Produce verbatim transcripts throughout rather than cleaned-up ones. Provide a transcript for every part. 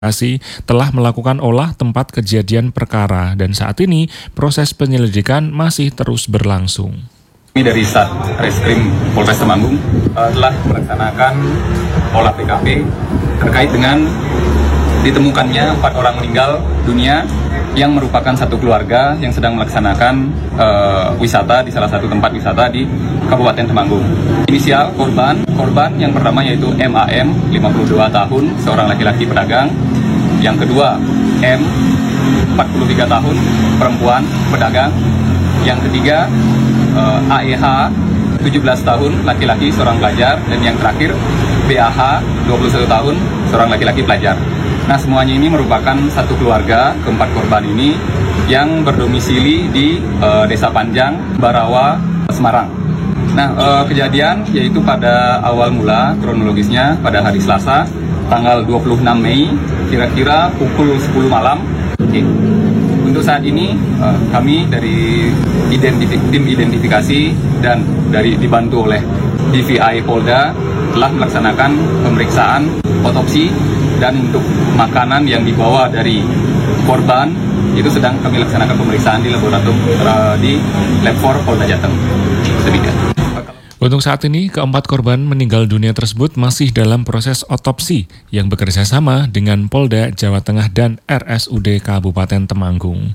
Polisi telah melakukan olah tempat kejadian perkara dan saat ini proses penyelidikan masih terus berlangsung. Kami dari Satreskrim Polres Temanggung uh, telah melaksanakan olah T K P terkait dengan ditemukannya empat orang meninggal dunia yang merupakan satu keluarga yang sedang melaksanakan uh, wisata di salah satu tempat wisata di Kabupaten Temanggung. Inisial korban, korban yang pertama yaitu M A M, lima puluh dua tahun, seorang laki-laki pedagang. Yang kedua, M, empat puluh tiga tahun, perempuan, pedagang. Yang ketiga, uh, A E H, tujuh belas tahun, laki-laki, seorang pelajar. Dan yang terakhir, B A H, dua puluh satu tahun, seorang laki-laki pelajar. Nah, semuanya ini merupakan satu keluarga, keempat korban ini, yang berdomisili di uh, Desa Panjang, Barawa, Semarang. Nah, uh, kejadian yaitu pada awal mula, kronologisnya pada hari Selasa, tanggal dua puluh enam Mei, kira-kira pukul sepuluh malam. Oke. Untuk saat ini, uh, kami dari identifik, tim identifikasi dan dari dibantu oleh D V I Polda telah melaksanakan pemeriksaan otopsi, dan untuk makanan yang dibawa dari korban itu sedang kami laksanakan pemeriksaan di laboratorium uh, di Lab empat Polda Jateng. Demikian. Untuk saat ini, keempat korban meninggal dunia tersebut masih dalam proses otopsi yang bekerja sama dengan Polda Jawa Tengah dan R S U D Kabupaten Temanggung.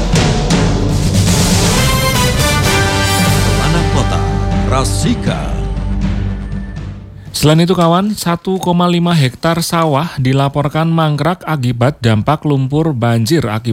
Anak Kota, Rasika. Selain itu kawan, satu koma lima hektar sawah dilaporkan mangkrak akibat dampak lumpur banjir akibat